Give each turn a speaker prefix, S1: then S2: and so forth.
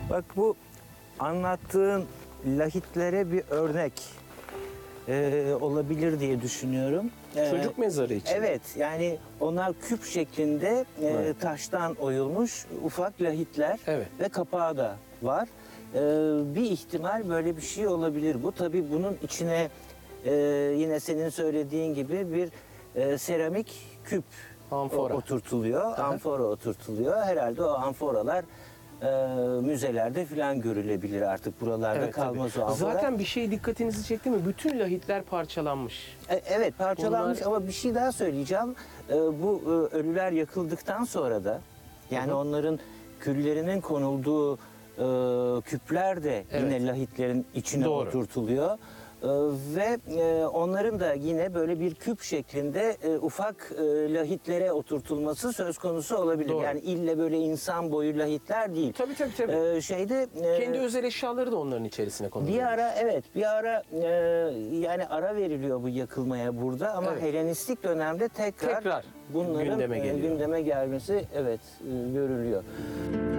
S1: Bak bu anlattığın lahitlere bir örnek olabilir diye düşünüyorum.
S2: Çocuk mezarı için.
S1: Evet, yani onlar küp şeklinde
S2: Evet.
S1: taştan oyulmuş ufak lahitler
S2: Evet.
S1: ve kapağı da var. Bir ihtimal böyle bir şey olabilir bu. Tabii bunun içine yine senin söylediğin gibi bir seramik küp
S2: Amfora.
S1: oturtuluyor. Amfora oturtuluyor. Herhalde o amforalar müzelerde falan görülebilir artık. Buralarda
S2: Evet,
S1: kalmaz
S2: tabii.
S1: o amfora.
S2: Zaten bir şey dikkatinizi çekti mi? Bütün lahitler parçalanmış.
S1: Evet, parçalanmış
S2: Bunlar-
S1: ama bir şey daha söyleyeceğim. Bu ölüler yakıldıktan sonra da yani onların küllerinin konulduğu küpler de
S2: Evet.
S1: yine lahitlerin içine
S2: Doğru.
S1: oturtuluyor. Ve onların da yine böyle bir küp şeklinde ufak lahitlere oturtulması söz konusu olabilir.
S2: Doğru.
S1: Yani ille böyle insan boyu lahitler değil.
S2: Tabii.
S1: Şeyde
S2: Kendi özel eşyaları da onların içerisine konuluyor.
S1: bir ara yani ara veriliyor bu yakılmaya burada ama
S2: Evet.
S1: Helenistik dönemde tekrar
S2: Tekrar
S1: bunların
S2: gündeme geliyor.
S1: gündeme gelmesi görülüyor.